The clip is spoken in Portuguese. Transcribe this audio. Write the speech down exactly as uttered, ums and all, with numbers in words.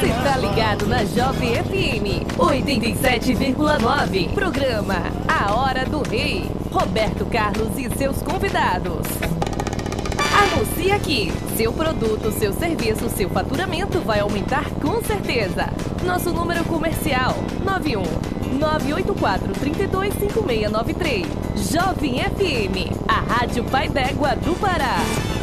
Você tá ligado na Jovem F M oitenta e sete vírgula nove. Programa A Hora do Rei. Roberto Carlos e seus convidados. Anuncie aqui. Seu produto, seu serviço, seu faturamento vai aumentar com certeza. Nosso número comercial nove um nove oito quatro, três dois cinco seis nove três. Jovem F M, a Rádio Pai d'Égua do Pará.